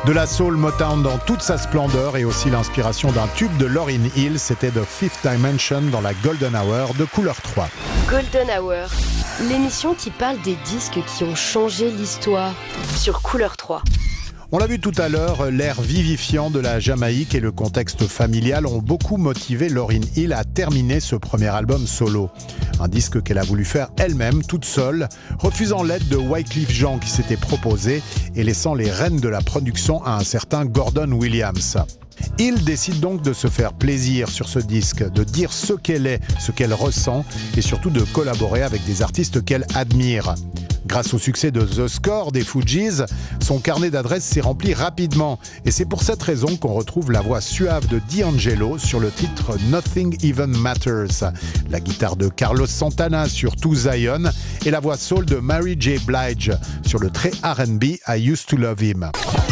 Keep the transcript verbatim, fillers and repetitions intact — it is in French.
De la soul Motown dans toute sa splendeur et aussi l'inspiration d'un tube de Lauryn Hill, c'était The Fifth Dimension dans la Golden Hour de Couleur trois. Golden Hour, l'émission qui parle des disques qui ont changé l'histoire sur Couleur trois. On l'a vu tout à l'heure, l'air vivifiant de la Jamaïque et le contexte familial ont beaucoup motivé Lauryn Hill à terminer ce premier album solo. Un disque qu'elle a voulu faire elle-même, toute seule, refusant l'aide de Wyclef Jean qui s'était proposé et laissant les rênes de la production à un certain Gordon Williams. Hill décide donc de se faire plaisir sur ce disque, de dire ce qu'elle est, ce qu'elle ressent et surtout de collaborer avec des artistes qu'elle admire. Grâce au succès de The Score des Fugees, son carnet d'adresses s'est rempli rapidement. Et c'est pour cette raison qu'on retrouve la voix suave de D'Angelo sur le titre Nothing Even Matters, la guitare de Carlos Santana sur To Zion et la voix soul de Mary J. Blige sur le très R and B I Used to Love Him.